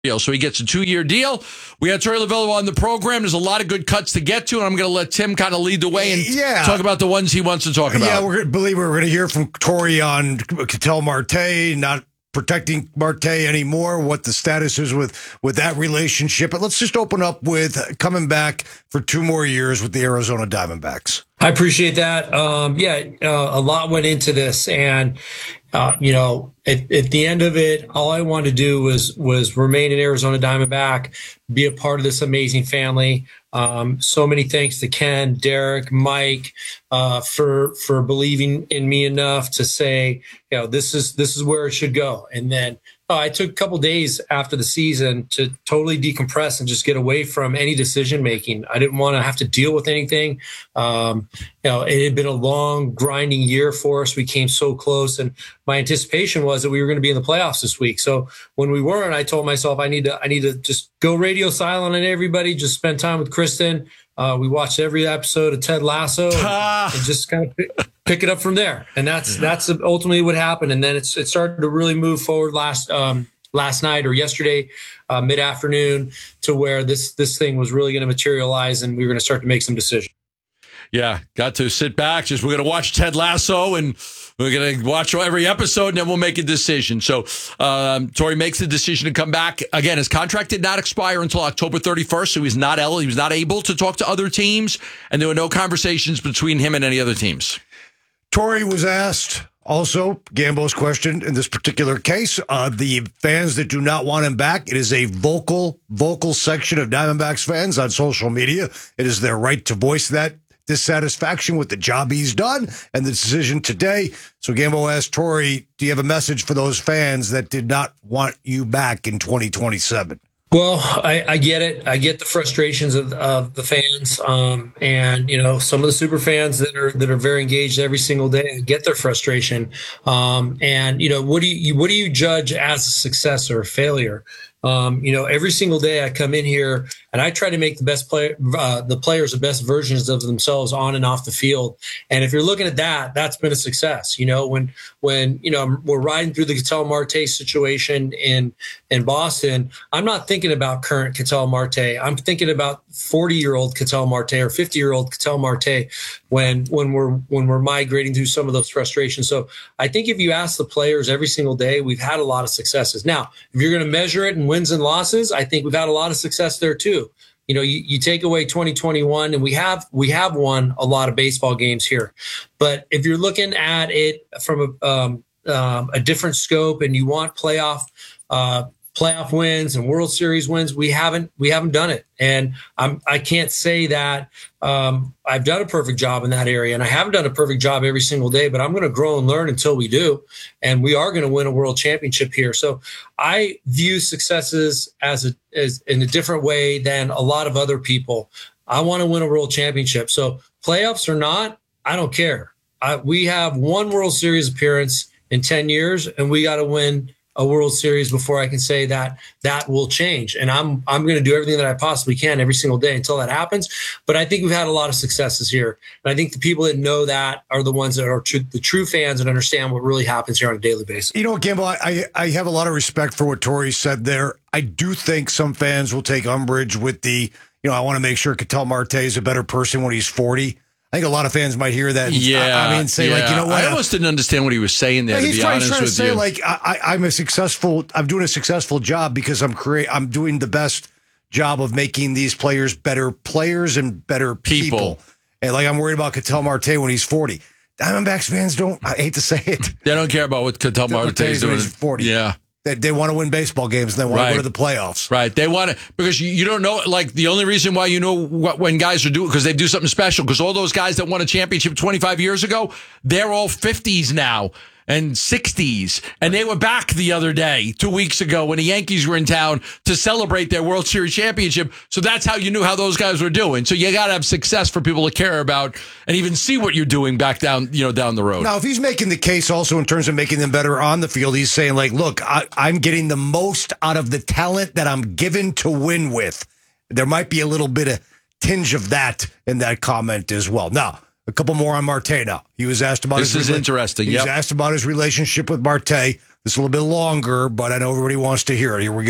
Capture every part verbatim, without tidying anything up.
deal. So he gets a two-year deal. We had Torey Lovullo on the program. There's a lot of good cuts to get to, and I'm going to let Tim kind of lead the way and yeah. talk about the ones he wants to talk about. Yeah, we're believe we're going to hear from Torey on Ketel Marte, not protecting Marte anymore, what the status is with, with that relationship. But let's just open up with coming back for two more years with the Arizona Diamondbacks. I appreciate that. Um, yeah, uh, a lot went into this, and uh, you know, at, at the end of it, all I wanted to do was was remain an Arizona Diamondback, be a part of this amazing family. Um, so many thanks to Ken, Derek, Mike, uh, for for believing in me enough to say, you know, this is this is where it should go. And then uh, I took a couple days after the season to totally decompress and just get away from any decision making. I didn't want to have to deal with anything. Um, you know, it had been a long, grinding year for us. We came so close, and my anticipation was that we were going to be in the playoffs this week. So when we weren't, I told myself I need to I need to just go radio silent on everybody. Just spend time with Kristen. Uh, we watched every episode of Ted Lasso and, and just kind of pick, pick it up from there. And that's that's ultimately what happened. And then it's it started to really move forward last um, last night or yesterday, uh, mid afternoon, to where this this thing was really going to materialize, and we were going to start to make some decisions. Yeah, got to sit back. Just we're going to watch Ted Lasso, and we're going to watch every episode, and then we'll make a decision. So um, Torey makes the decision to come back. Again, his contract did not expire until October thirty-first, so he's not eligible. He was not able to talk to other teams, and there were no conversations between him and any other teams. Torey was asked also, Gambo's question in this particular case, uh, the fans that do not want him back, it is a vocal, vocal section of Diamondbacks fans on social media. It is their right to voice that dissatisfaction with the job he's done and the decision today. So Gambo asked Torey, do you have a message for those fans that did not want you back in twenty twenty-seven? Well, I, I get it. I get the frustrations of, of the fans, um, and you know, some of the super fans that are that are very engaged every single day. I get their frustration, um, and you know, what do you what do you judge as a success or a failure? Um, you know, every single day I come in here and I try to make the best play, uh, the players the best versions of themselves on and off the field. And if you're looking at that, that's been a success. You know, when when you know we're riding through the Ketel Marte situation in in Boston, I'm not thinking about current Ketel Marte. I'm thinking about forty year old Ketel Marte or fifty year old Ketel Marte when when we're when we're migrating through some of those frustrations. So I think if you ask the players every single day, we've had a lot of successes. Now, if you're going to measure it in wins and losses, I think we've had a lot of success there too. You know, you, you take away twenty twenty-one, and we have we have won a lot of baseball games here. But if you're looking at it from a, um, um, a different scope, and you want playoff uh, playoff wins and World Series wins, we haven't we haven't done it. And I'm I can't say that um, I've done a perfect job in that area, and I haven't done a perfect job every single day. But I'm going to grow and learn until we do, and we are going to win a world championship here. So I view successes as a as in a different way than a lot of other people. I want to win a world championship. So playoffs or not, I don't care. I, we have one World Series appearance in ten years, and we got to win a World Series before I can say that that will change. And I'm I'm going to do everything that I possibly can every single day until that happens. But I think we've had a lot of successes here. And I think the people that know that are the ones that are true, the true fans and understand what really happens here on a daily basis. You know, Gamble, I, I have a lot of respect for what Torey said there. I do think some fans will take umbrage with the, you know, I want to make sure Ketel Marte is a better person when he's forty. I think a lot of fans might hear that. And, yeah, I mean, say yeah. like, you know what? I almost didn't understand what he was saying there. He's to be trying, honest trying to with say you. like I, I'm a successful. I'm doing a successful job because I'm create. I'm doing the best job of making these players better players and better people. people. And like I'm worried about Ketel Marte when he's forty. Diamondbacks fans don't. I hate to say it. They don't care about what Ketel Marte is doing. When he's forty. Yeah. They, they want to win baseball games and they want right. to go to the playoffs. Right. They want to, because you, you don't know, like the only reason why you know what when guys are doing, because they do something special, because all those guys that won a championship twenty-five years ago, they're all fifties now and sixties. And they were back the other day, two weeks ago, when the Yankees were in town to celebrate their World Series championship. So that's how you knew how those guys were doing. So you got to have success for people to care about and even see what you're doing back down, you know, down the road. Now, if he's making the case also in terms of making them better on the field, he's saying like, look, I, I'm getting the most out of the talent that I'm given to win with. There might be a little bit of tinge of that in that comment as well. Now, a couple more on Marte now. He was asked about this his is interesting. He yep. was asked about his relationship with Marte. This is a little bit longer, but I know everybody wants to hear it. Here we go.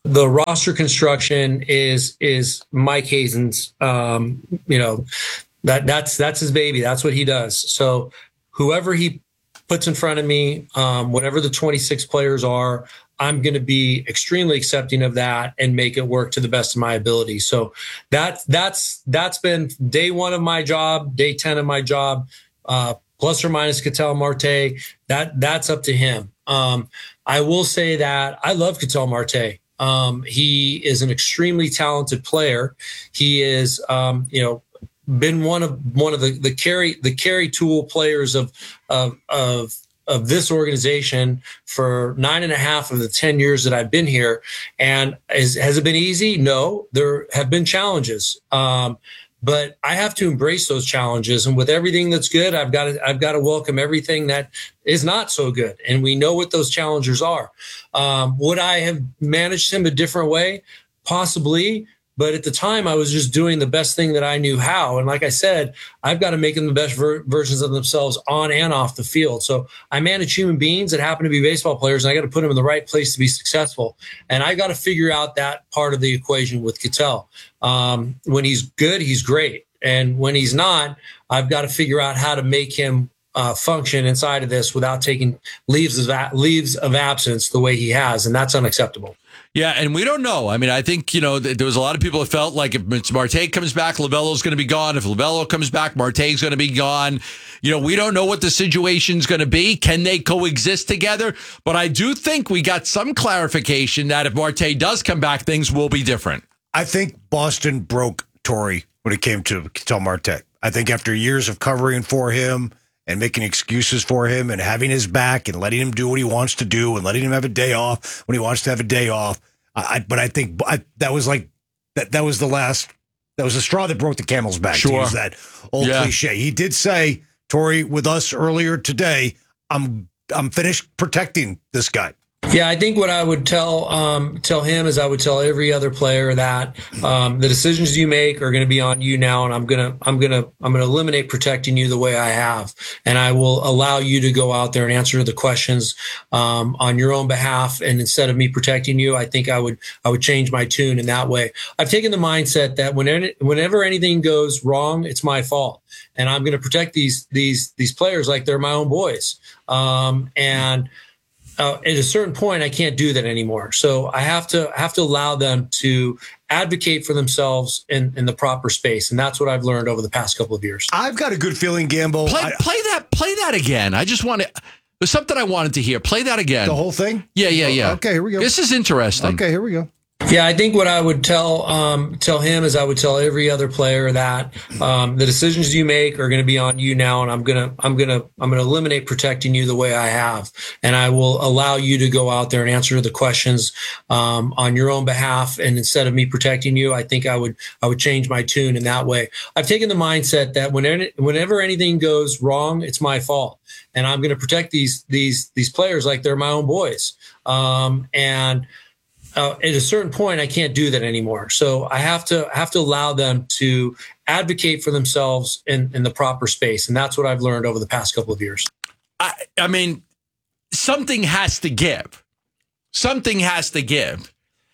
The roster construction is is Mike Hazen's. Um, you know, that that's that's his baby. That's what he does. So whoever he puts in front of me, um, whatever the twenty-six players are, I'm going to be extremely accepting of that and make it work to the best of my ability. So that that's that's been day one of my job, day ten of my job, uh, plus or minus Ketel Marte. That that's up to him. Um, I will say that I love Ketel Marte. Um, he is an extremely talented player. He is, um, you know, been one of one of the the carry the carry tool players of of of of this organization for nine and a half of the ten years that I've been here. And is, has it been easy? No, there have been challenges. Um, but I have to embrace those challenges. And with everything that's good, I've got to, I've got to welcome everything that is not so good. And we know what those challenges are. Um, would I have managed him a different way? Possibly. But at the time, I was just doing the best thing that I knew how. And like I said, I've got to make them the best ver- versions of themselves on and off the field. So I manage human beings that happen to be baseball players, and I got to put them in the right place to be successful. And I got to figure out that part of the equation with Ketel. Um, when he's good, he's great. And when he's not, I've got to figure out how to make him uh, function inside of this without taking leaves of, a- leaves of absence the way he has. And that's unacceptable. Yeah, and we don't know. I mean, I think, you know, there was a lot of people that felt like if Marte comes back, Lovello's going to be gone. If Lovello comes back, Marte's going to be gone. You know, we don't know what the situation's going to be. Can they coexist together? But I do think we got some clarification that if Marte does come back, things will be different. I think Boston broke Torey when it came to Ketel Marte. I think after years of covering for him and making excuses for him and having his back and letting him do what he wants to do and letting him have a day off when he wants to have a day off. I, but I think I, that was like that. That was the last. That was the straw that broke the camel's back. Sure. To use that old Yeah. cliche. He did say, Torey, with us earlier today, I'm I'm finished protecting this guy. Yeah, I think what I would tell um, tell him is I would tell every other player that um, the decisions you make are going to be on you now, and I'm gonna I'm gonna I'm gonna eliminate protecting you the way I have, and I will allow you to go out there and answer the questions um, on your own behalf. And instead of me protecting you, I think I would I would change my tune in that way. I've taken the mindset that whenever whenever anything goes wrong, it's my fault, and I'm going to protect these these these players like they're my own boys, um, and. Uh, at a certain point, I can't do that anymore. So I have to have to allow them to advocate for themselves in, in the proper space, and that's what I've learned over the past couple of years. I've got a good feeling, Gambo. Play, I, play that. Play that again. I just want to. There's something I wanted to hear. Play that again. the whole thing? Yeah, yeah, yeah. Okay, here we go. This is interesting. Okay, here we go. Yeah, I think what I would tell um, tell him is I would tell every other player that um, the decisions you make are going to be on you now, and I'm gonna I'm gonna I'm gonna eliminate protecting you the way I have, and I will allow you to go out there and answer the questions um, on your own behalf. And instead of me protecting you, I think I would I would change my tune in that way. I've taken the mindset that whenever whenever anything goes wrong, it's my fault, and I'm going to protect these these these players like they're my own boys, um, and. Uh, at a certain point, I can't do that anymore. So I have to have to allow them to advocate for themselves in, in the proper space. And that's what I've learned over the past couple of years. I, I mean, something has to give. Something has to give.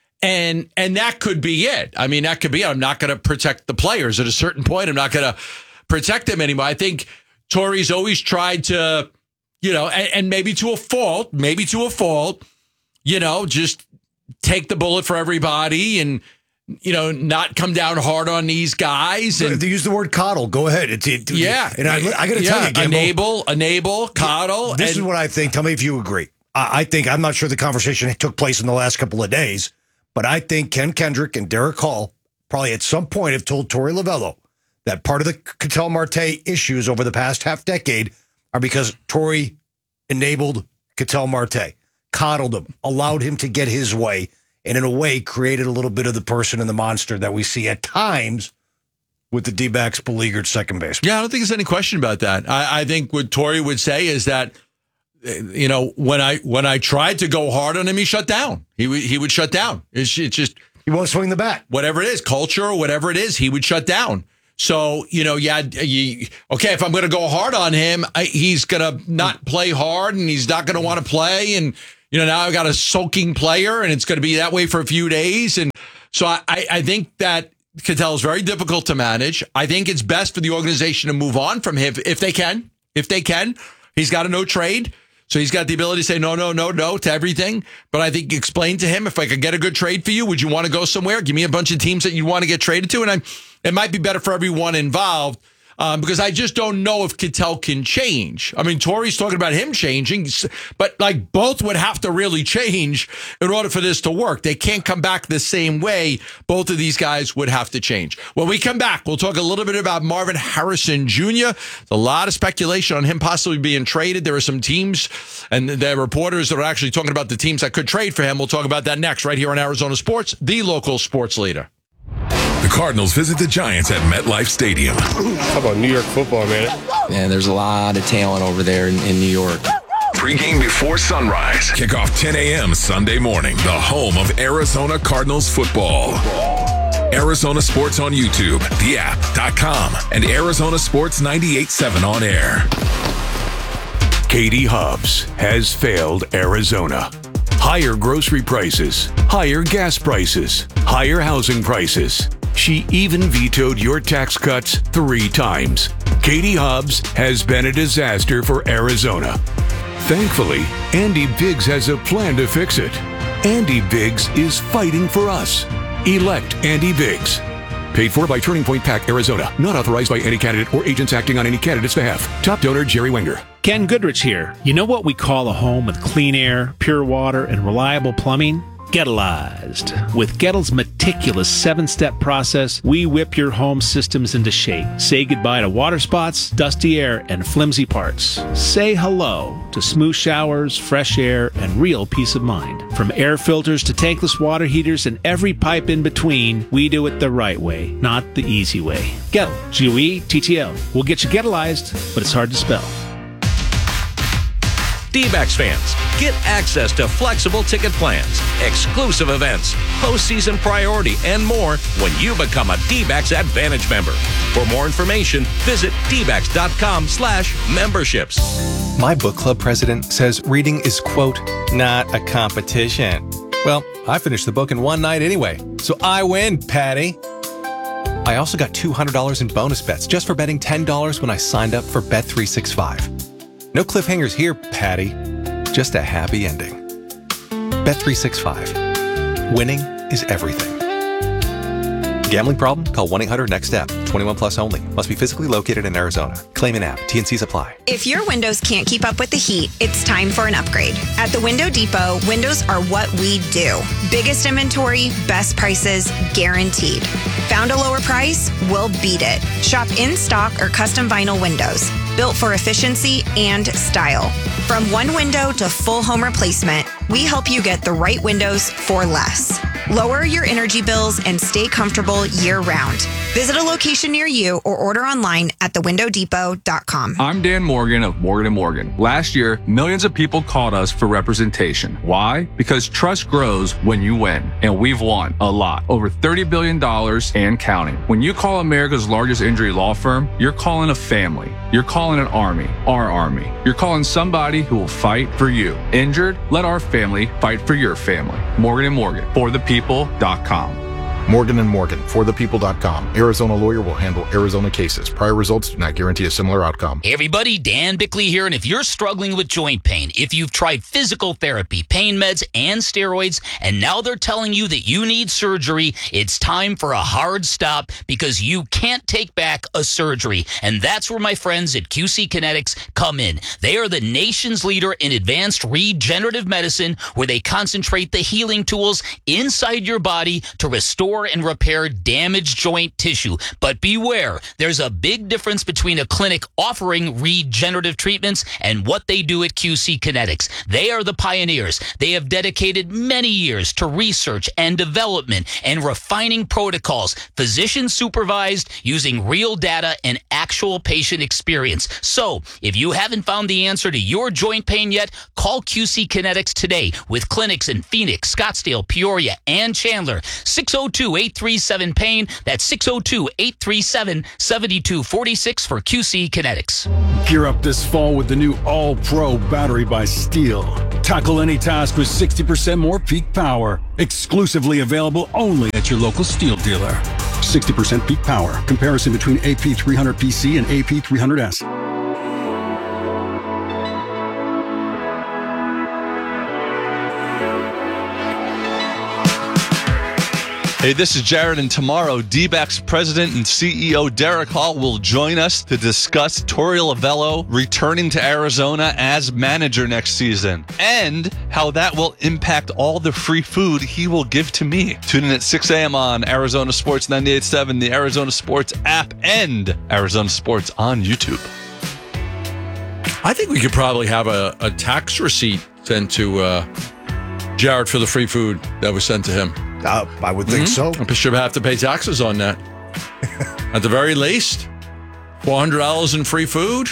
And and that could be it. I mean, that could be, I'm not going to protect the players at a certain point. I'm not going to protect them anymore. I think Torey's always tried to, you know, and, and maybe to a fault, maybe to a fault, you know, just take the bullet for everybody and, you know, not come down hard on these guys. And They use the word coddle. Go ahead. It's, it, yeah. And I, I got to yeah. tell you, Gambo, enable, enable, coddle. this and, is what I think. Tell me if you agree. I, I think, I'm not sure the conversation took place in the last couple of days, but I think Ken Kendrick and Derek Hall probably at some point have told Torey Lovello that part of the Ketel Marte issues over the past half decade are because Torey enabled Ketel Marte, coddled him, allowed him to get his way, and in a way created a little bit of the person and the monster that we see at times with the D-backs beleaguered second base. Yeah, I don't think there's any question about that. I, I think what Torey would say is that, you know, when I when I tried to go hard on him, he shut down. He would he would shut down. It's, it's just He won't swing the bat. whatever it is, culture or whatever it is, he would shut down. So, you know, yeah, you, okay, if I'm going to go hard on him, I, he's going to not play hard and he's not going to want to play. And, You know, now I've got a sulking player, and it's going to be that way for a few days. And so I, I think that Cattell is very difficult to manage. I think it's best for the organization to move on from him if they can. If they can. He's got a no trade. So he's got the ability to say no, no, no, no to everything. But I think explain to him, if I could get a good trade for you, would you want to go somewhere? Give me a bunch of teams that you want to get traded to. And I, it might be better for everyone involved. Um, because I just don't know if Cattell can change. I mean, Torrey's talking about him changing, but like both would have to really change in order for this to work. They can't come back the same way. Both of these guys would have to change. When we come back, we'll talk a little bit about Marvin Harrison Junior There's a lot of speculation on him possibly being traded. There are some teams and there are reporters that are actually talking about the teams that could trade for him. We'll talk about that next right here on Arizona Sports, the local sports leader. The Cardinals visit the Giants at MetLife Stadium. How about New York football, man? Man, there's a lot of talent over there in, in New York. Pre-game before sunrise. Kickoff ten a.m. Sunday morning. The home of Arizona Cardinals football. Arizona Sports on YouTube, the app dot com, and Arizona Sports ninety-eight point seven on air. Katie Hubbs has failed Arizona. Higher grocery prices, higher gas prices, higher housing prices. She even vetoed your tax cuts three times. Katie Hubbs has been a disaster for Arizona. Thankfully, Andy Biggs has a plan to fix it. Andy Biggs is fighting for us. Elect Andy Biggs. Paid for by Turning Point PAC, Arizona. Not authorized by any candidate or agents acting on any candidate's behalf. Top donor, Jerry Wenger. Ken Goodrich here. You know what we call a home with clean air, pure water, and reliable plumbing? Gettleized. With Gettle's meticulous seven-step process, we whip your home systems into shape. Say goodbye to water spots, dusty air, and flimsy parts. Say hello to smooth showers, fresh air, and real peace of mind. From air filters to tankless water heaters and every pipe in between, we do it the right way, not the easy way. Gettle, G O E T T L. We'll get you Gettleized, but it's hard to spell. D-backs fans, get access to flexible ticket plans, exclusive events, postseason priority, and more when you become a D-backs Advantage member. For more information, visit dbacks.com slash memberships. My book club president says reading is, quote, not a competition. Well, I finished the book in one night anyway, so I win, Patty. I also got two hundred dollars in bonus bets just for betting ten dollars when I signed up for Bet three sixty-five. No cliffhangers here, Patty. Just a happy ending. Bet three sixty-five. Winning is everything. Gambling problem? Call one eight hundred next step. twenty-one plus only. Must be physically located in Arizona. Claim an app. T and Cs apply. If your windows can't keep up with the heat, it's time for an upgrade. At the Window Depot, windows are what we do. Biggest inventory, best prices, guaranteed. Found a lower price? We'll beat it. Shop in stock or custom vinyl windows. Built for efficiency and style. From one window to full home replacement, we help you get the right windows for less. Lower your energy bills and stay comfortable year-round. Visit a location near you or order online at the window depot dot com. I'm Dan Morgan of Morgan and Morgan. Last year, millions of people called us for representation. Why? Because trust grows when you win, and we've won a lot. Over thirty billion dollars and counting. When you call America's largest injury law firm, you're calling a family. You're calling an army, our army. You're calling somebody who will fight for you. Injured? Let our family fight for your family. Morgan and Morgan, for the people dot com. Morgan and Morgan, for the people dot com. Arizona lawyer will handle Arizona cases. Prior results do not guarantee a similar outcome. Hey everybody, Dan Bickley here, and if you're struggling with joint pain, if you've tried physical therapy, pain meds, and steroids, and now they're telling you that you need surgery, it's time for a hard stop because you can't take back a surgery. And that's where my friends at Q C Kinetics come in. They are the nation's leader in advanced regenerative medicine, where they concentrate the healing tools inside your body to restore and repair damaged joint tissue. But beware, there's a big difference between a clinic offering regenerative treatments and what they do at Q C Kinetics. They are the pioneers. They have dedicated many years to research and development and refining protocols, physician supervised, using real data and actual patient experience. So, if you haven't found the answer to your joint pain yet, call Q C Kinetics today with clinics in Phoenix, Scottsdale, Peoria, and Chandler. six oh two two, eight three seven, pain. That's six oh two, eight three seven, seven two four six for Q C Kinetics. Gear up this fall with the new All-Pro battery by Steel. Tackle any task with sixty percent more peak power. Exclusively available only at your local Steel dealer. sixty percent peak power. Comparison between A P three hundred P C and A P three hundred S. Hey, this is Jared, and tomorrow, D-backs president and C E O Derek Hall will join us to discuss Torey Lovullo returning to Arizona as manager next season, and how that will impact all the free food he will give to me. Tune in at six a.m. on Arizona Sports ninety-eight point seven, the Arizona Sports app, and Arizona Sports on YouTube. I think we could probably have a, a tax receipt sent to uh, Jared for the free food that was sent to him. Uh, I would think mm-hmm. so. I should have to pay taxes on that. At the very least, four hundred dollars in free food.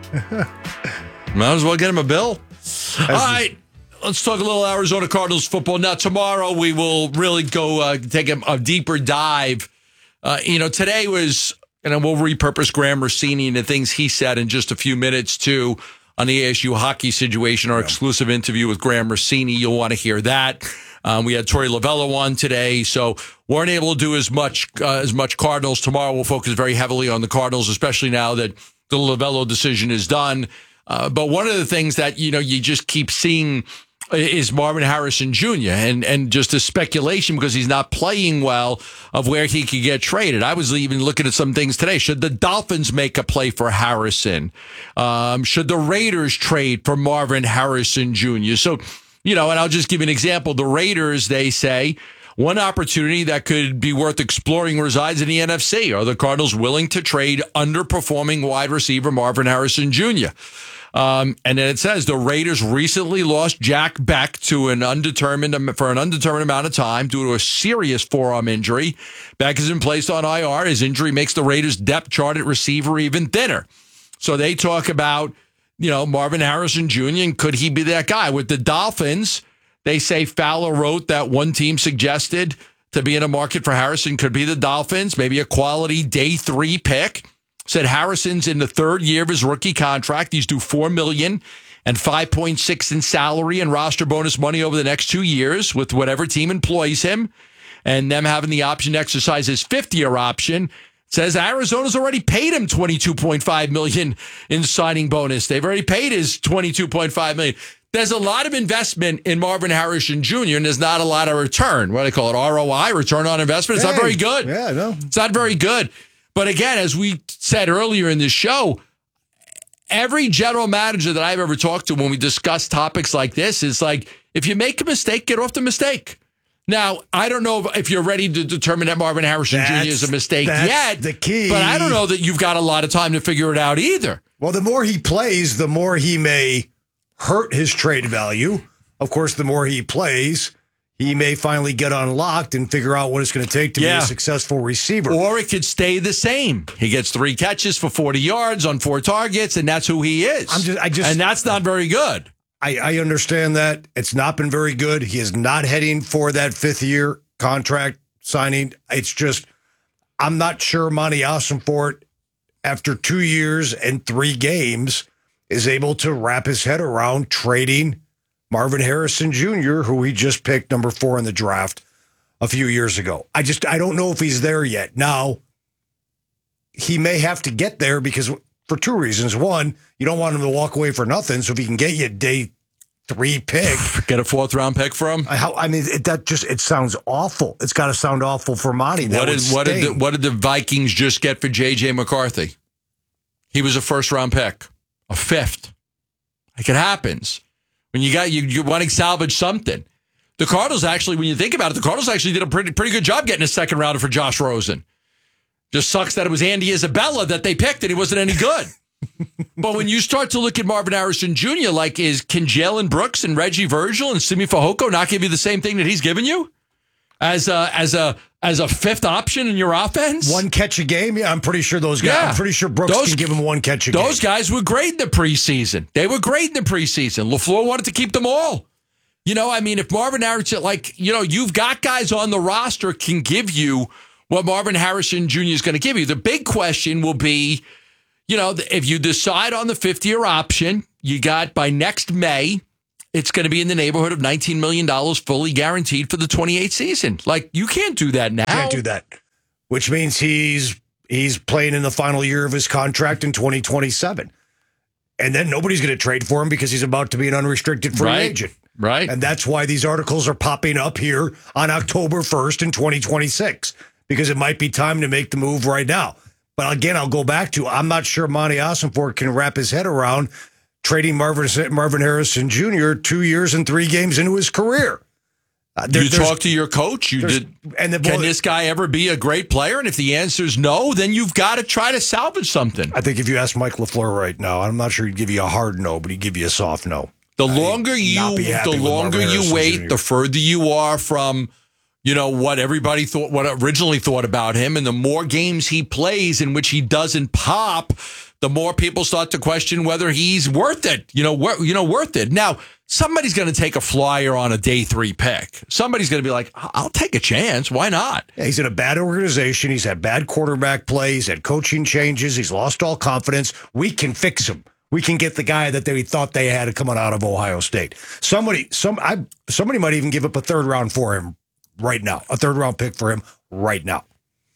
Might as well get him a bill. All right, let's talk a little Arizona Cardinals football. Now, tomorrow we will really go uh, take a, a deeper dive. Uh, you know, today was, and we'll repurpose Graham Rossini and the things he said in just a few minutes, too, on the A S U hockey situation, our yeah. exclusive interview with Graham Rossini. You'll want to hear that. Um, we had Torey Lovullo on today, so weren't able to do as much uh, as much Cardinals. Tomorrow we'll focus very heavily on the Cardinals, especially now that the Lovullo decision is done. Uh, but one of the things that, you know, you just keep seeing is Marvin Harrison Junior and and just a speculation because he's not playing well of where he could get traded. I was even looking at some things today. Should the Dolphins make a play for Harrison? Um, should the Raiders trade for Marvin Harrison Junior? So, you know, and I'll just give you an example. The Raiders, they say, one opportunity that could be worth exploring resides in the N F C. Are the Cardinals willing to trade underperforming wide receiver Marvin Harrison Junior? Um, and then it says the Raiders recently lost Jack Beck to an undetermined for an undetermined amount of time due to a serious forearm injury. Beck has been placed on I R. His injury makes the Raiders' depth chart at receiver even thinner. So they talk about, you know, Marvin Harrison Junior, and could he be that guy? With the Dolphins, they say Fowler wrote that one team suggested to be in a market for Harrison could be the Dolphins, maybe a quality day three pick. Said Harrison's in the third year of his rookie contract. He's due four million dollars and five point six in salary and roster bonus money over the next two years with whatever team employs him, and them having the option to exercise his fifth-year option. Says Arizona's already paid him twenty-two point five million dollars in signing bonus. They've already paid his twenty-two point five million dollars. There's a lot of investment in Marvin Harrison Junior, and there's not a lot of return. What do they call it? R O I, return on investment. It's hey, not very good. Yeah, no. It's not very good. But again, as we said earlier in this show, every general manager that I've ever talked to when we discuss topics like this is like, if you make a mistake, get off the mistake. Now, I don't know if you're ready to determine that Marvin Harrison that's, Junior is a mistake that's yet. The key. But I don't know that you've got a lot of time to figure it out either. Well, the more he plays, the more he may hurt his trade value. Of course, the more he plays, he may finally get unlocked and figure out what it's going to take to yeah. be a successful receiver. Or it could stay the same. He gets three catches for forty yards on four targets, and that's who he is. I'm just, I just, and that's not very good. I, I understand that. It's not been very good. He is not heading for that fifth-year contract signing. It's just, I'm not sure Monty Ossenfort, after two years and three games, is able to wrap his head around trading Marvin Harrison Junior, who he just picked number four in the draft a few years ago. I just, I don't know if he's there yet. Now, he may have to get there because for two reasons. One, you don't want him to walk away for nothing. So if he can get you a day three pick. Get a fourth round pick for him? I, I mean, it, that just, it sounds awful. It's got to sound awful for Monty. That what did, what did, the, what did the Vikings just get for J J McCarthy? He was a first round pick, a fifth. Like it happens. When you got you, you want to salvage something. The Cardinals actually, when you think about it, the Cardinals actually did a pretty pretty good job getting a second rounder for Josh Rosen. Just sucks that it was Andy Isabella that they picked and he wasn't any good. But when you start to look at Marvin Harrison Junior, like is can Jalen Brooks and Reggie Virgil and Simi Fehoko not give you the same thing that he's given you as a as a as a fifth option in your offense? One catch a game? Yeah, I'm pretty sure those guys. Yeah. I'm pretty sure Brooks those, can give him one catch a those game. Those guys were great in the preseason. They were great in the preseason. LaFleur wanted to keep them all. You know, I mean, if Marvin Harrison, like, you know, you've got guys on the roster can give you what Marvin Harrison Junior is going to give you. The big question will be, you know, if you decide on the fifth-year option, you got by next May, it's going to be in the neighborhood of nineteen million dollars fully guaranteed for the twenty-eight season. Like, you can't do that now. Can't do that, which means he's he's playing in the final year of his contract in twenty twenty-seven. And then nobody's going to trade for him because he's about to be an unrestricted free Right. agent. Right. And that's why these articles are popping up here on October first in twenty twenty-six, because it might be time to make the move right now. But again, I'll go back to, I'm not sure Monty Ossenfort can wrap his head around trading Marvin, Marvin Harrison Junior two years and three games into his career. Uh, there, you talk to your coach. You did. And the, can well, this guy ever be a great player? And if the answer is no, then you've got to try to salvage something. I think if you ask Mike LaFleur right now, I'm not sure he'd give you a hard no, but he'd give you a soft no. The longer you, the longer you wait, the further you are from, you know, what everybody thought, what originally thought about him, and the more games he plays in which he doesn't pop, the more people start to question whether he's worth it. You know, wor- you know, worth it. Now, somebody's going to take a flyer on a day three pick. Somebody's going to be like, I'll take a chance. Why not? Yeah, he's in a bad organization. He's had bad quarterback play. He's had coaching changes. He's lost all confidence. We can fix him. We can get the guy that they thought they had coming out of Ohio State. Somebody, some, I, somebody might even give up a third round for him right now. A third round pick for him right now.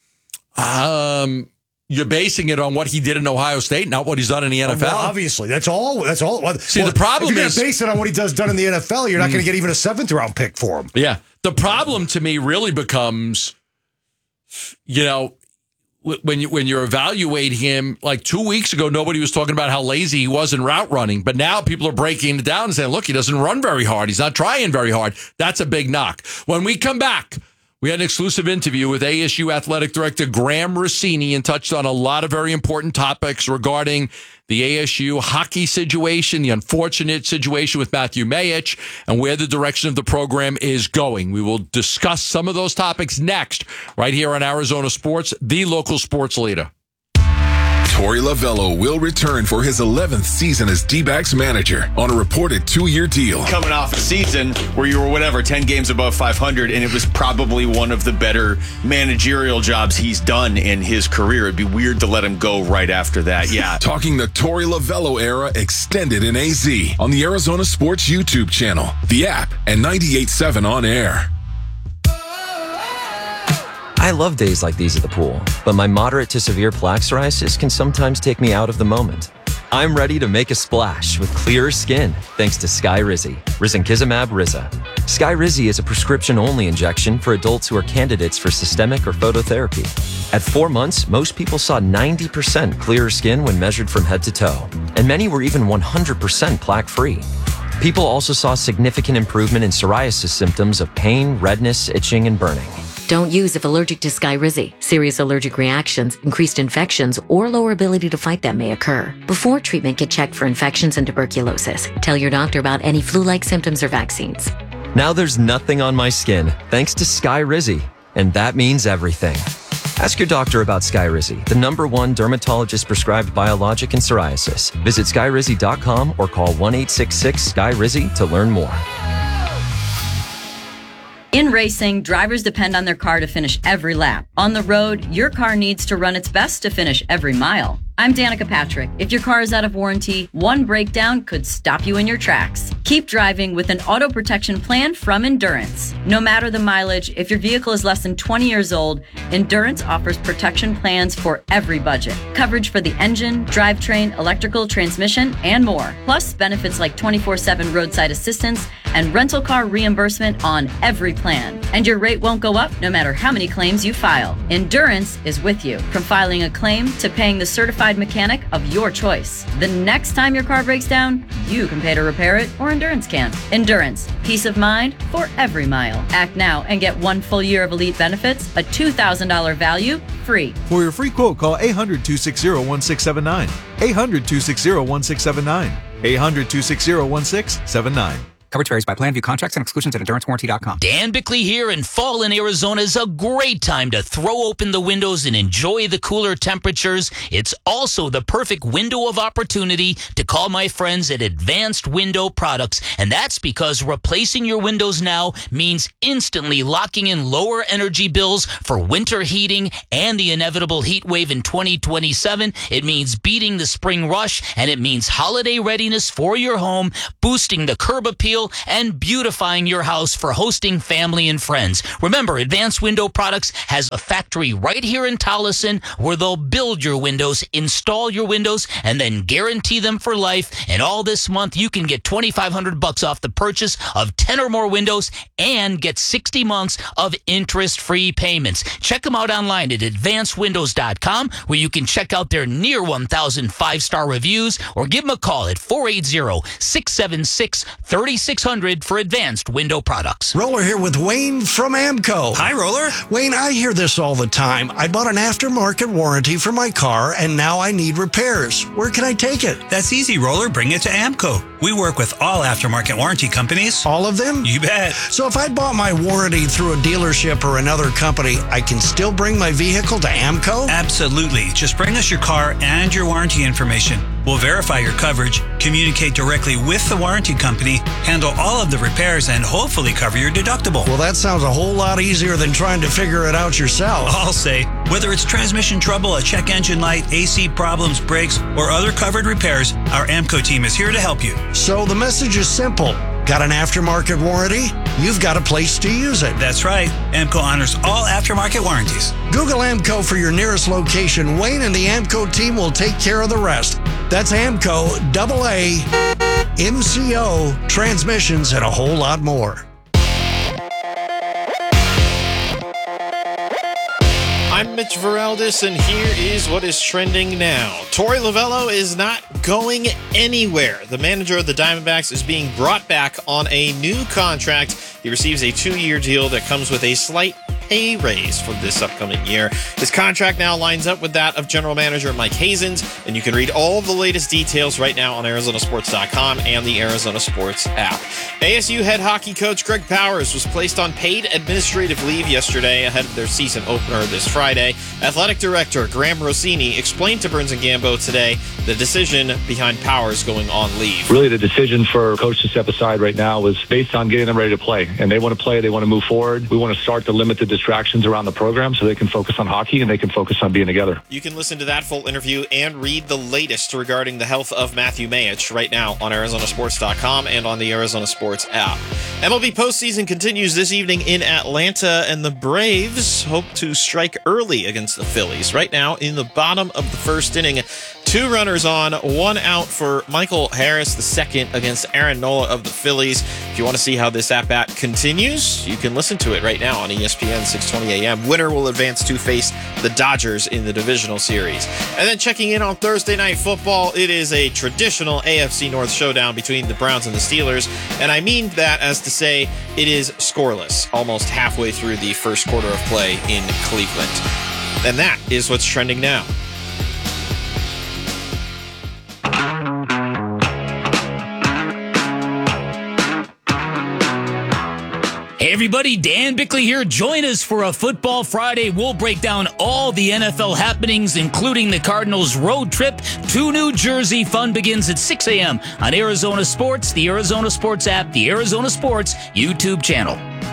Um, you're basing it on what he did in Ohio State, not what he's done in the N F L. Well, obviously, that's all. That's all. See, well, the problem if you're is gonna base it on what he does done in the N F L. You're not going to get even a seventh round pick for him. Yeah, the problem to me really becomes, you know, when you when you evaluate him, like two weeks ago, nobody was talking about how lazy he was in route running, but now people are breaking it down and saying, look, he doesn't run very hard. He's not trying very hard. That's a big knock. When we come back, we had an exclusive interview with A S U Athletic Director Graham Rossini and touched on a lot of very important topics regarding the A S U hockey situation, the unfortunate situation with Matthew Mayich, and where the direction of the program is going. We will discuss some of those topics next, right here on Arizona Sports, the local sports leader. Torey Lovello will return for his eleventh season as D-backs manager on a reported two-year deal. Coming off a season where you were, whatever, ten games above five hundred, and it was probably one of the better managerial jobs he's done in his career. It'd be weird to let him go right after that. Yeah. Talking the Torey Lovello era extended in A Z on the Arizona Sports YouTube channel, the app, and ninety-eight point seven on air. I love days like these at the pool, but my moderate to severe plaque psoriasis can sometimes take me out of the moment. I'm ready to make a splash with clearer skin thanks to Skyrizi, Risankizumab Riza. Skyrizi is a prescription-only injection for adults who are candidates for systemic or phototherapy. At four months, most people saw ninety percent clearer skin when measured from head to toe, and many were even one hundred percent plaque-free. People also saw significant improvement in psoriasis symptoms of pain, redness, itching, and burning. Don't use if allergic to Skyrizi. Serious allergic reactions, increased infections, or lower ability to fight them may occur. Before treatment, get checked for infections and tuberculosis. Tell your doctor about any flu-like symptoms or vaccines. Now there's nothing on my skin thanks to Skyrizi, and that means everything. Ask your doctor about Skyrizi, the number one dermatologist-prescribed biologic in psoriasis. Visit skyrizi dot com or call one eight six six Sky Rizi to learn more. In racing, drivers depend on their car to finish every lap. On the road, your car needs to run its best to finish every mile. I'm Danica Patrick. If your car is out of warranty, one breakdown could stop you in your tracks. Keep driving with an auto protection plan from Endurance. No matter the mileage, if your vehicle is less than twenty years old, Endurance offers protection plans for every budget. Coverage for the engine, drivetrain, electrical, transmission, and more. Plus benefits like twenty-four seven roadside assistance and rental car reimbursement on every plan. And your rate won't go up no matter how many claims you file. Endurance is with you, from filing a claim to paying the certified mechanic of your choice. The next time your car breaks down, you can pay to repair it, or Endurance can. Endurance, peace of mind for every mile. Act now and get one full year of elite benefits, a two thousand dollars value, free. For your free quote, call eight hundred, two six zero, one six seven nine. eight hundred, two six zero, one six seven nine. eight hundred, two six zero, one six seven nine. Coverage varies by plan. View contracts and exclusions at endurance warranty dot com. Dan Bickley here, and fall in Arizona is a great time to throw open the windows and enjoy the cooler temperatures. It's also the perfect window of opportunity to call my friends at Advanced Window Products, and that's because replacing your windows now means instantly locking in lower energy bills for winter heating and the inevitable heat wave in twenty twenty-seven. It means beating the spring rush, and it means holiday readiness for your home, boosting the curb appeal, and beautifying your house for hosting family and friends. Remember, Advanced Window Products has a factory right here in Tolleson where they'll build your windows, install your windows, and then guarantee them for life. And all this month, you can get twenty-five hundred bucks off the purchase of ten or more windows and get sixty months of interest-free payments. Check them out online at advanced windows dot com, where you can check out their near one thousand five-star reviews, or give them a call at four eight zero, six seven six, three six zero zero for Advanced Window Products. Roller here with Wayne from Amco. Hi, Roller. Wayne, I hear this all the time. I bought an aftermarket warranty for my car, and now I need repairs. Where can I take it? That's easy, Roller. Bring it to Amco. We work with all aftermarket warranty companies. All of them? You bet. So if I bought my warranty through a dealership or another company, I can still bring my vehicle to Amco? Absolutely. Just bring us your car and your warranty information. We'll verify your coverage, communicate directly with the warranty company, handle all of the repairs, and hopefully cover your deductible. Well, that sounds a whole lot easier than trying to figure it out yourself. I'll say, whether it's transmission trouble, a check engine light, A C problems, brakes, or other covered repairs, our Amco team is here to help you. So the message is simple. Got an aftermarket warranty? You've got a place to use it. That's right. Amco honors all aftermarket warranties. Google Amco for your nearest location. Wayne and the Amco team will take care of the rest. That's Amco, double A, M C O, transmissions, and a whole lot more. I'm Mitch Varaldis, and here is what is trending now. Torey Lovello is not going anywhere. The manager of the Diamondbacks is being brought back on a new contract. He receives a two-year deal that comes with a slight pay raise for this upcoming year. His contract now lines up with that of general manager Mike Hazens, and you can read all of the latest details right now on Arizona Sports dot com and the Arizona Sports app. A S U head hockey coach Greg Powers was placed on paid administrative leave yesterday ahead of their season opener this Friday. Athletic director Graham Rossini explained to Burns and Gambo today the decision behind Powers going on leave. Really, the decision for coach to step aside right now was based on getting them ready to play, and they want to play, they want to move forward. We want to start to limit the distractions around the program so they can focus on hockey and they can focus on being together. You can listen to that full interview and read the latest regarding the health of Matthew Mayich right now on Arizona Sports dot com and on the Arizona Sports app. M L B postseason continues this evening in Atlanta, and the Braves hope to strike early against the Phillies. Right now, in the bottom of the first inning, two runners on, one out for Michael Harris, the second, against Aaron Nola of the Phillies. If you want to see how this at-bat continues, you can listen to it right now on E S P N six twenty A M. Winner will advance to face the Dodgers in the divisional series. And then checking in on Thursday Night Football, it is a traditional A F C North showdown between the Browns and the Steelers. And I mean that as to say it is scoreless, almost halfway through the first quarter of play in Cleveland. And that is what's trending now. Hey everybody, Dan Bickley here. Join us for a Football Friday. We'll break down all the N F L happenings, including the Cardinals' road trip to New Jersey. Fun begins at six a m on Arizona Sports, the Arizona Sports app, the Arizona Sports YouTube channel.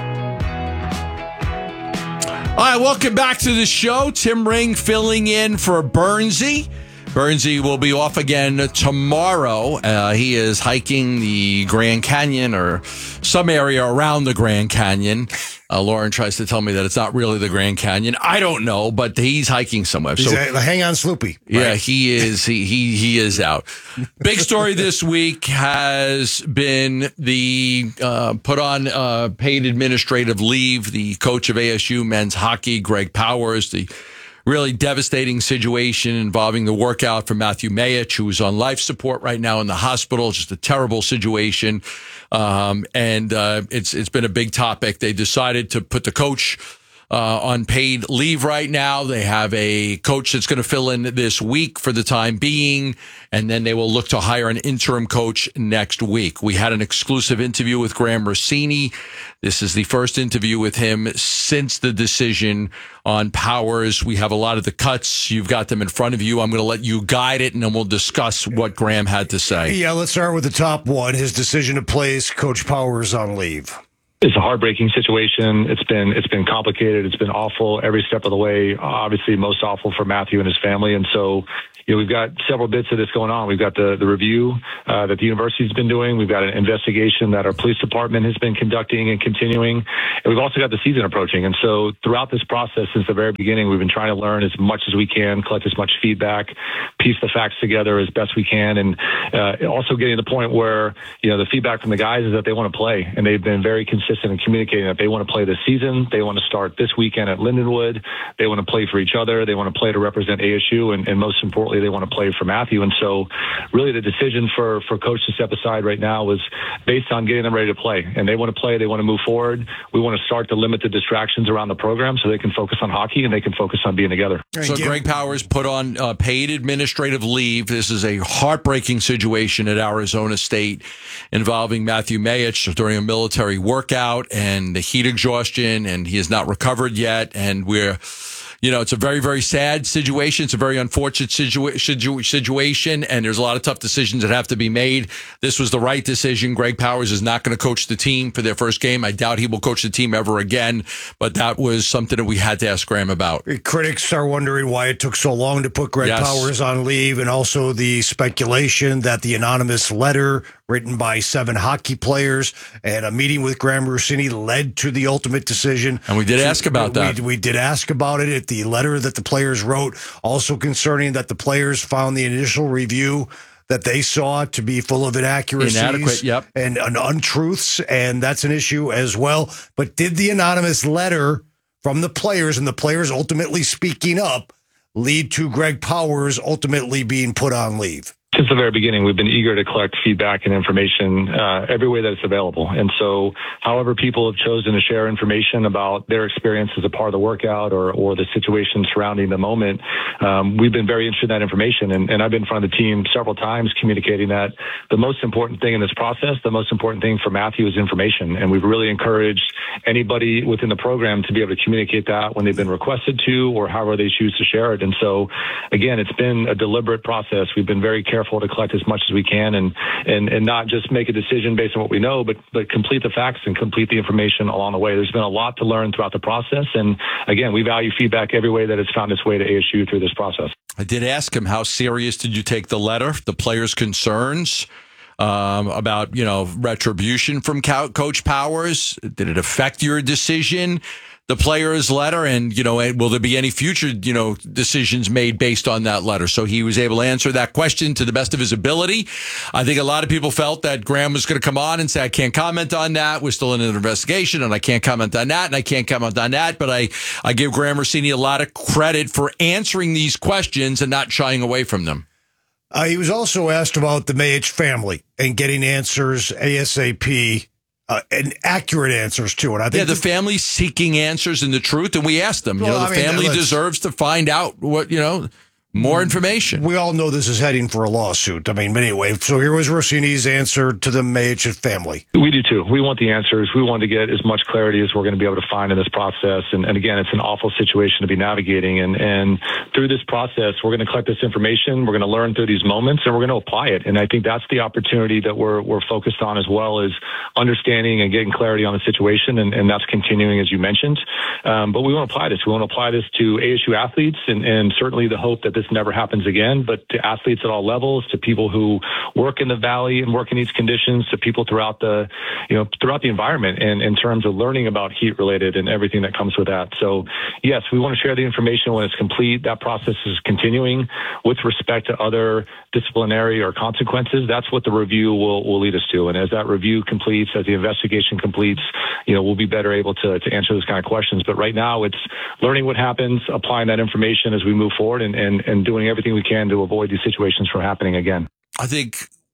All right, welcome back to the show. Tim Ring filling in for Burnsy. Burnsy will be off again tomorrow. Uh, he is hiking the Grand Canyon or some area around the Grand Canyon. Uh, Lauren tries to tell me that it's not really the Grand Canyon. I don't know, but he's hiking somewhere. He's So a, hang on, Sloopy. yeah, Right. he is. He he he is out. Big story this week has been the uh, put on uh, paid administrative leave. The coach of A S U men's hockey, Greg Powers, the really devastating situation involving the workout for Matthew Mayich, who is on life support right now in the hospital. Just a terrible situation. Um, and uh, it's it's been a big topic. They decided to put the coach uh, on paid leave right now. They have a coach that's going to fill in this week for the time being, and then they will look to hire an interim coach next week. We had an exclusive interview with Graham Rossini. This is the first interview with him since the decision on Powers. We have a lot of the cuts. You've got them in front of you. I'm going to let you guide it, and then we'll discuss what Graham had to say. Yeah, let's start with the top one, his decision to place Coach Powers on leave. It's a heartbreaking situation. It's been it's been complicated. It's been awful every step of the way. Obviously, most awful for Matthew and his family. And so, you know, we've got several bits of this going on. We've got the the review uh, that the university's been doing. We've got an investigation that our police department has been conducting and continuing. And we've also got the season approaching. And so, throughout this process, since the very beginning, we've been trying to learn as much as we can, collect as much feedback, piece the facts together as best we can, and uh, also getting to the point where, you know, the feedback from the guys is that they want to play, and they've been very consistent in communicating that they want to play this season. They want to start this weekend at Lindenwood. They want to play for each other. They want to play to represent A S U, and, and most importantly, they want to play for Matthew. And so really the decision for, for coach to step aside right now was based on getting them ready to play. And they want to play. They want to move forward. We want to start to limit the distractions around the program so they can focus on hockey and they can focus on being together. So Greg Powers put on uh, paid administrative leave. This is a heartbreaking situation at Arizona State involving Matthew Mayich during a military workout and the heat exhaustion, and he has not recovered yet. And we're, you know, it's a very, very sad situation. It's a very unfortunate situa- situ- situation, and there's a lot of tough decisions that have to be made. This was the right decision. Greg Powers is not going to coach the team for their first game. I doubt he will coach the team ever again, but that was something that we had to ask Graham about. Critics are wondering why it took so long to put Greg Yes. Powers on leave, and also the speculation that the anonymous letter written by seven hockey players and a meeting with Graham Rossini led to the ultimate decision. And we did ask about we, that. We did ask about it at the letter that the players wrote, also concerning that the players found the initial review that they saw to be full of inaccuracies Inadequate, yep. and, and untruths, and that's an issue as well. But did the anonymous letter from the players and the players ultimately speaking up lead to Greg Powers ultimately being put on leave? Since the very beginning, we've been eager to collect feedback and information uh, every way that it's available. And so however people have chosen to share information about their experience as a part of the workout or, or the situation surrounding the moment, um, we've been very interested in that information. And, and I've been in front of the team several times communicating that the most important thing in this process, the most important thing for Matthew is information. And we've really encouraged anybody within the program to be able to communicate that when they've been requested to or however they choose to share it. And so, again, it's been a deliberate process. We've been very careful to collect as much as we can and, and, and not just make a decision based on what we know, but, but complete the facts and complete the information along the way. There's been a lot to learn throughout the process. And again, we value feedback every way that it's found its way to A S U through this process. I did ask him, how serious did you take the letter, the players' concerns um, about, you know, retribution from Coach Powers? Did it affect your decision? The player's letter, and, you know, will there be any future, you know, decisions made based on that letter? So he was able to answer that question to the best of his ability. I think a lot of people felt that Graham was going to come on and say, I can't comment on that. We're still in an investigation, and I can't comment on that, and I can't comment on that. But I, I give Graham Rossini a lot of credit for answering these questions and not shying away from them. Uh, he was also asked about the Mayich family and getting answers ASAP. Uh, and accurate answers to it. I think yeah, the, the family's seeking answers and the truth, and we asked them. Well, you know, the I mean, family deserves to find out what, you know, more information. We all know this is heading for a lawsuit. I mean, anyway, so here was Rossini's answer to the Mayich family. We do too. We want the answers. We want to get as much clarity as we're going to be able to find in this process. And, and again, it's an awful situation to be navigating. And, and through this process, we're going to collect this information. We're going to learn through these moments, and we're going to apply it. And I think that's the opportunity that we're we're focused on, as well as understanding and getting clarity on the situation. And, and that's continuing, as you mentioned. Um, but we want to apply this. We want to apply this to A S U athletes, and, and certainly the hope that this never happens again, but to athletes at all levels, to people who work in the Valley and work in these conditions, to people throughout the, you know, throughout the environment, and in terms of learning about heat related and everything that comes with that. So yes, we want to share the information when it's complete. That process is continuing with respect to other disciplinary or consequences. That's what the review will, will lead us to. And as that review completes, as the investigation completes, you know, we'll be better able to, to answer those kind of questions. But right now it's learning what happens, applying that information as we move forward, and, and, and doing everything we can to avoid these situations from happening again. I think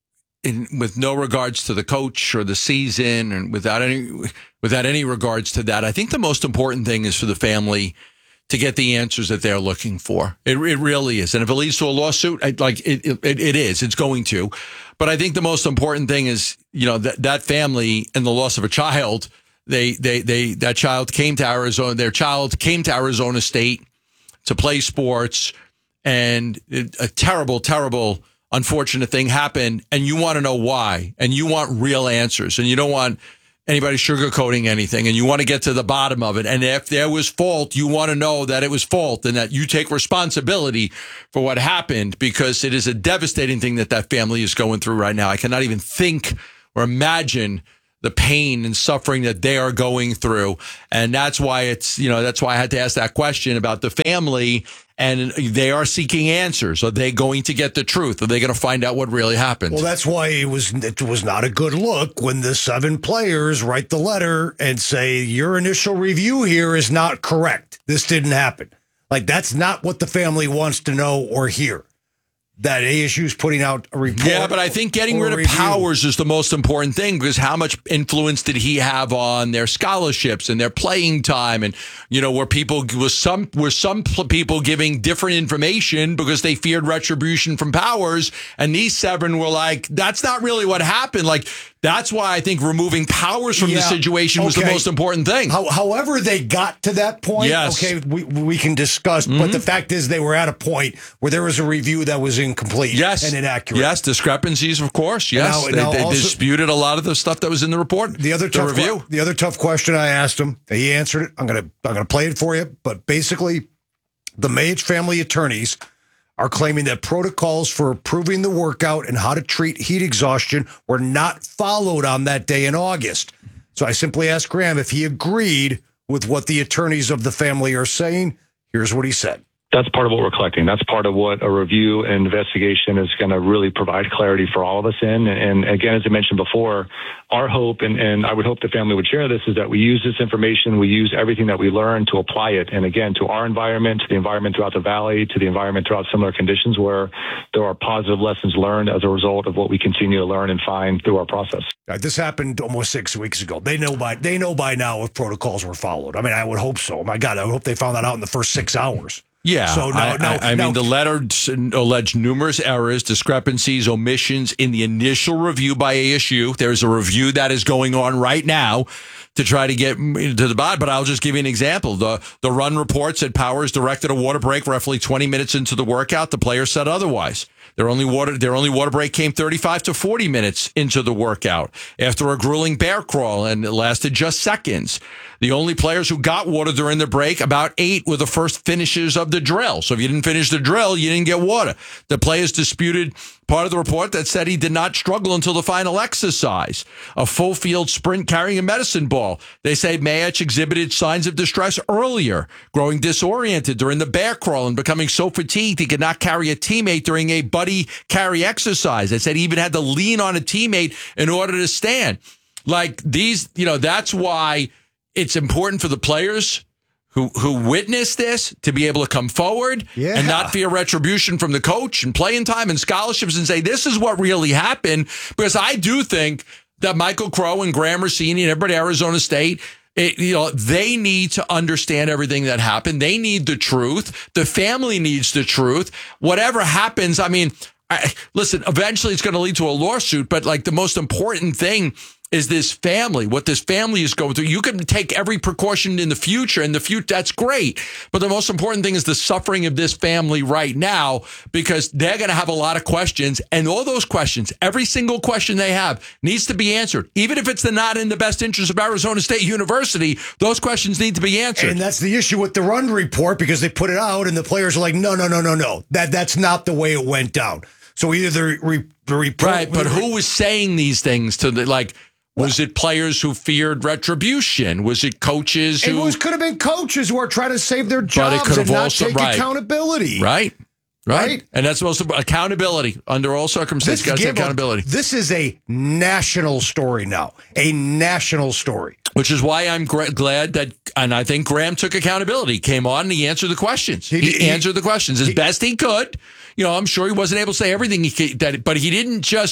in, with no regards to the coach or the season, and without any without any regards to that, I think the most important thing is for the family to get the answers that they're looking for. It, it really is. And if it leads to a lawsuit, I, like it, it, it is, it's going to. But I think the most important thing is, you know, that that family and the loss of a child. They, they, they, that child came to Arizona. Their child came to Arizona State to play sports, and it, a terrible, terrible, unfortunate thing happened. And you want to know why, and you want real answers, and you don't want anybody sugarcoating anything, and you want to get to the bottom of it. And if there was fault, you want to know that it was fault and that you take responsibility for what happened, because it is a devastating thing that that family is going through right now. I cannot even think or imagine the pain and suffering that they are going through. And that's why it's, you know, that's why I had to ask that question about the family, and they are seeking answers. Are they going to get the truth? Are they going to find out what really happened? Well, that's why it was, it was not a good look when the seven players write the letter and say, your initial review here is not correct. This didn't happen. Like, that's not what the family wants to know or hear. That A S U's putting out a report. Yeah, but I think getting rid of review. Powers is the most important thing, because how much influence did he have on their scholarships and their playing time? And, you know, were people, was some, were some people giving different information because they feared retribution from Powers? And these seven were like, that's not really what happened. Like, that's why I think removing Powers from Yeah, the situation was the okay. most important thing. How, however they got to that point, Yes. okay, we, we can discuss. Mm-hmm. But the fact is they were at a point where there was a review that was incomplete Yes. and inaccurate. Yes, discrepancies, of course. Yes, Now- they, now they also- disputed a lot of the stuff that was in the report. The other tough review. que- the other tough question I asked him, he answered it. I'm gonna I'm gonna play it for you. But basically, the Mayich family attorneys are claiming that protocols for approving the workout and how to treat heat exhaustion were not followed on that day in August. So I simply asked Graham if he agreed with what the attorneys of the family are saying. Here's what he said. That's part of what we're collecting. That's part of what a review and investigation is going to really provide clarity for all of us in. And again, as I mentioned before, our hope, and, and I would hope the family would share this, is that we use this information, we use everything that we learn to apply it. And again, to our environment, to the environment throughout the valley, to the environment throughout similar conditions where there are positive lessons learned as a result of what we continue to learn and find through our process. Uh, this happened almost six weeks ago. They know by they know by now if protocols were followed. I mean, I would hope so. My God, I would hope they found that out in the first six hours. Yeah, So now, I, now, I, I now, mean, the letter alleged numerous errors, discrepancies, omissions in the initial review by A S U. There's a review that is going on right now to try to get to the bottom. But I'll just give you an example. The the run report said Powers directed a water break roughly twenty minutes into the workout. The player said otherwise. Their only water their only water break came thirty-five to forty minutes into the workout after a grueling bear crawl, and it lasted just seconds. The only players who got water during the break, about eight, were the first finishes of the drill. So if you didn't finish the drill, you didn't get water. The players disputed part of the report that said he did not struggle until the final exercise, a full field sprint carrying a medicine ball. They say Mayich exhibited signs of distress earlier, growing disoriented during the bear crawl and becoming so fatigued he could not carry a teammate during a buddy carry exercise. They said he even had to lean on a teammate in order to stand. Like these, you know, that's why it's important for the players who who witnessed this to be able to come forward Yeah. and not fear retribution from the coach and playing time and scholarships and say, this is what really happened. Because I do think that Michael Crow and Graham Rossini and everybody at Arizona State, it, you know, they need to understand everything that happened. They need the truth. The family needs the truth. Whatever happens, I mean, I, listen, eventually it's going to lead to a lawsuit, but like the most important thing is this family, what this family is going through. You can take every precaution in the future, and the future, that's great. But the most important thing is the suffering of this family right now, because they're going to have a lot of questions. And all those questions, every single question they have needs to be answered. Even if it's not in the best interest of Arizona State University, those questions need to be answered. And that's the issue with the run report, because they put it out and the players are like, no, no, no, no, no. That That's not the way it went down. So either the, re, the report... Right, but who was saying these things to the, like... Was it players who feared retribution? Was it coaches who... It was, could have been coaches who are trying to save their jobs but it could have and not also, take right. accountability. Right. Right. Right. And that's most accountability under all circumstances. Got to take accountability. This is a national story now. A national story. Which is why I'm gra- glad that, and I think Graham took accountability, came on and he answered the questions. He, he, he answered the questions as he, best he could. You know, I'm sure he wasn't able to say everything he could, that, but he didn't just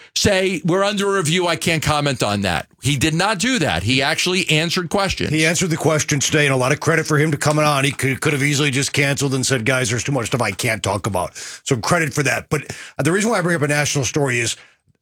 say, we're under review, I can't comment on that. He did not do that. He actually answered questions. He answered the questions today, and a lot of credit for him to coming on. He could, could have easily just canceled and said, guys, there's too much stuff I can't talk about. So credit for that. But the reason why I bring up a national story is,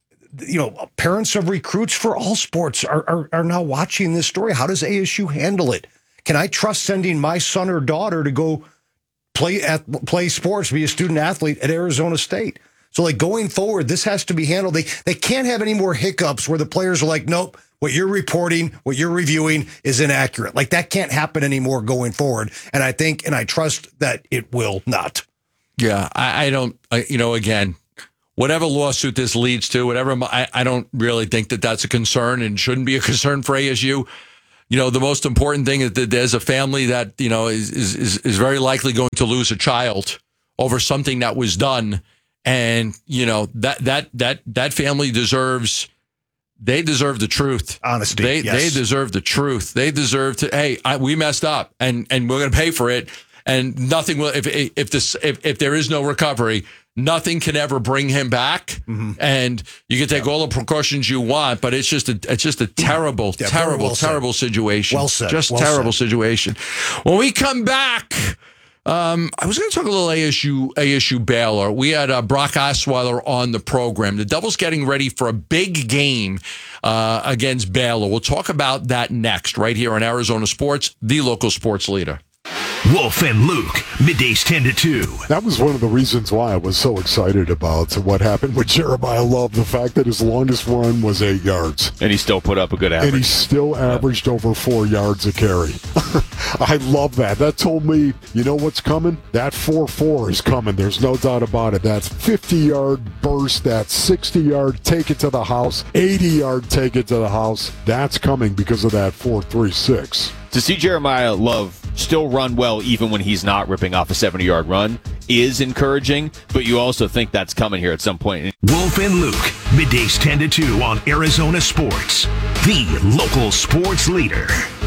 you know, parents of recruits for all sports are, are, are now watching this story. How does A S U handle it? Can I trust sending my son or daughter to go play at play sports, be a student athlete at Arizona State? So, like, going forward, this has to be handled. They they can't have any more hiccups where the players are like, nope, what you're reporting, what you're reviewing is inaccurate. Like, that can't happen anymore going forward. And I think, and I trust that it will not. Yeah, I, I don't, I, you know, again, whatever lawsuit this leads to, whatever, I, I don't really think that that's a concern and shouldn't be a concern for A S U. You know, the most important thing is that there's a family that, you know, is is is very likely going to lose a child over something that was done. And, you know, that that that that family deserves, they deserve the truth. Honesty. They yes. they deserve the truth. They deserve to, hey, I, we messed up and, and we're going to pay for it. And nothing will, if if this if, if there is no recovery, nothing can ever bring him back. Mm-hmm. And you can take yeah. all the precautions you want, but it's just a it's just a terrible, yeah, terrible, well terrible said. situation. Well said. Just well terrible said. situation. When we come back, Um, I was going to talk a little A S U, A S U Baylor. We had uh, Brock Osweiler on the program. The Devils getting ready for a big game uh, against Baylor. We'll talk about that next, right here on Arizona Sports, the local sports leader. Wolf and Luke, middays ten to two. That was one of the reasons why I was so excited about what happened with Jeremiah Love. The fact that his longest run was eight yards. And he still put up a good average. And he still averaged yeah. over four yards a carry. I love that. That told me, you know what's coming? That four four is coming. There's no doubt about it. That's fifty-yard burst, that sixty-yard take it to the house, eighty-yard take it to the house. That's coming because of that four three six. To see Jeremiah Love still run well even when he's not ripping off a seventy-yard run is encouraging, but you also think that's coming here at some point. Wolf and Luke, middays ten to two on Arizona Sports, the local sports leader.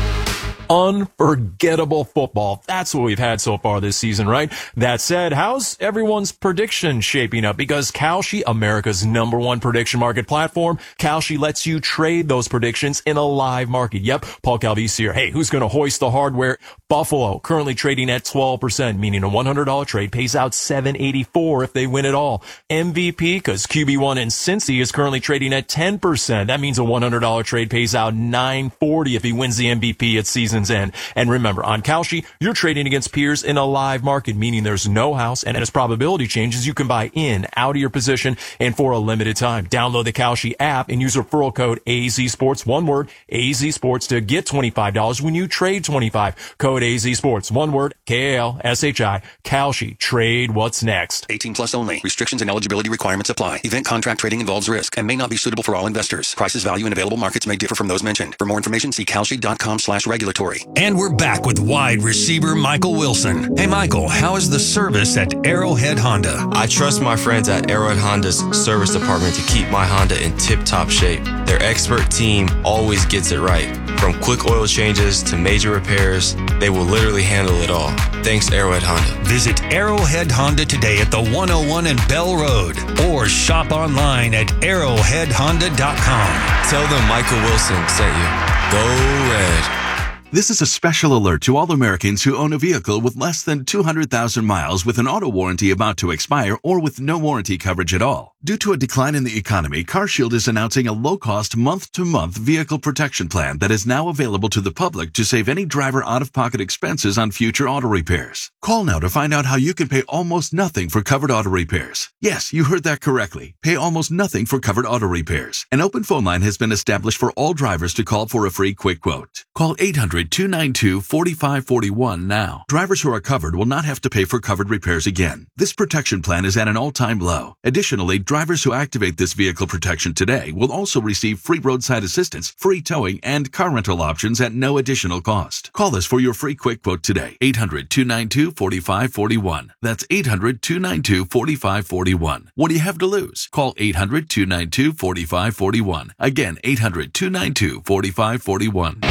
Unforgettable football. That's what we've had so far this season, right? That said, how's everyone's prediction shaping up? Because Kalshi, America's number one prediction market platform, Kalshi lets you trade those predictions in a live market. Yep, Paul Calvisi here. Hey, who's going to hoist the hardware? Buffalo, currently trading at twelve percent, meaning a one hundred dollars trade pays out seven eighty-four if they win it all. M V P, because Q B one in Cincy is currently trading at ten percent. That means a one hundred dollars trade pays out nine forty if he wins the M V P at season's end. And remember, on Kalshi, you're trading against peers in a live market, meaning there's no house, and as probability changes, you can buy in, out of your position, and for a limited time. Download the Kalshi app and use referral code A Z Sports, one word, A Z Sports, to get twenty-five dollars when you trade twenty-five dollars. Code A Z Sports, one word, K A L S H I, Kalshi. Trade what's next. eighteen plus only. Restrictions and eligibility requirements apply. Event contract trading involves risk and may not be suitable for all investors. Prices, value, and available markets may differ from those mentioned. For more information, see kalshi.com slash regulatory. And we're back with wide receiver Michael Wilson. Hey, Michael, how is the service at Arrowhead Honda? I trust my friends at Arrowhead Honda's service department to keep my Honda in tip-top shape. Their expert team always gets it right. From quick oil changes to major repairs, they will literally handle it all. Thanks, Arrowhead Honda. Visit Arrowhead Honda today at the one oh one and Bell Road, or shop online at arrowhead honda dot com. Tell them Michael Wilson sent you. Go Red. This is a special alert to all Americans who own a vehicle with less than two hundred thousand miles with an auto warranty about to expire or with no warranty coverage at all. Due to a decline in the economy, CarShield is announcing a low-cost month-to-month vehicle protection plan that is now available to the public to save any driver out-of-pocket expenses on future auto repairs. Call now to find out how you can pay almost nothing for covered auto repairs. Yes, you heard that correctly. Pay almost nothing for covered auto repairs. An open phone line has been established for all drivers to call for a free quick quote. Call eight hundred, two nine two, four five four one now. Drivers who are covered will not have to pay for covered repairs again. This protection plan is at an all-time low. Additionally, drivers who activate this vehicle protection today will also receive free roadside assistance, free towing, and car rental options at no additional cost. Call us for your free quick quote today. eight hundred, two nine two, four five four one. That's eight hundred, two nine two, four five four one. What do you have to lose? Call eight hundred, two nine two, four five four one. Again, eight hundred, two nine two, four five four one.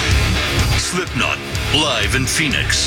Slipknot, live in Phoenix.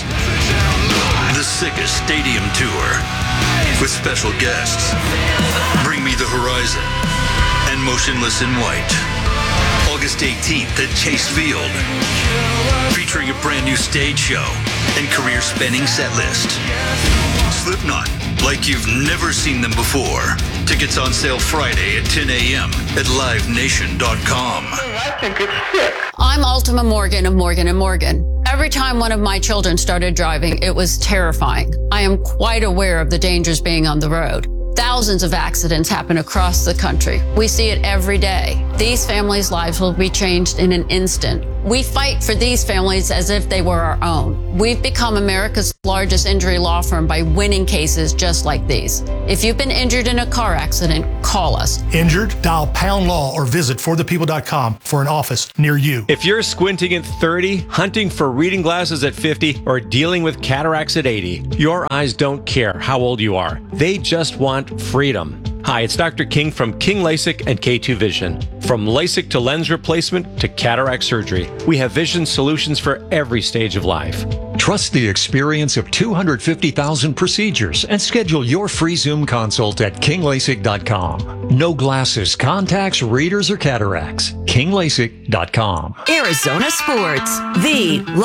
The Sickest Stadium Tour with special guests. Bring Me the Horizon and and Motionless in White. August eighteenth at Chase Field. Featuring a brand new stage show and career-spanning set list. Slipknot, like you've never seen them before. Tickets on sale Friday at ten a.m. at live nation dot com. I'm Ultima Morgan of Morgan and Morgan. Every time one of my children started driving, it was terrifying. I am quite aware of the dangers being on the road. Thousands of accidents happen across the country. We see it every day. These families' lives will be changed in an instant. We fight for these families as if they were our own. We've become America's largest injury law firm by winning cases just like these. If you've been injured in a car accident, call us. Injured? Dial pound law or visit for the people dot com for an office near you. If you're squinting at thirty, hunting for reading glasses at fifty, or dealing with cataracts at eighty, your eyes don't care how old you are. They just want freedom. Hi, it's Doctor King from King LASIK and K two Vision. From LASIK to lens replacement to cataract surgery, we have vision solutions for every stage of life. Trust the experience of two hundred fifty thousand procedures and schedule your free Zoom consult at king lasik dot com. No glasses, contacts, readers, or cataracts. king lasik dot com. Arizona Sports, the